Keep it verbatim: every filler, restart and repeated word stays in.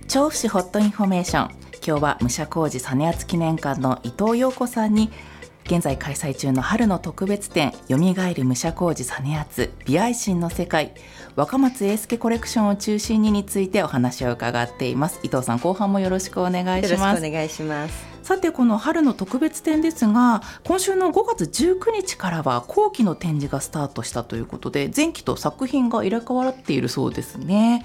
調布市ホットインフォメーション、今日は武者小路実篤記念館の伊藤陽子さんに現在開催中の春の特別展よみがえる武者小路実篤美愛心の世界若松英介コレクションを中心にについてお話を伺っています。伊藤さん、後半もよろしくお願いします。 よろしくお願いします。 さて、この春の特別展ですが、今週のごがつじゅうくにちからは後期の展示がスタートしたということで、前期と作品が入れ替わっているそうですね。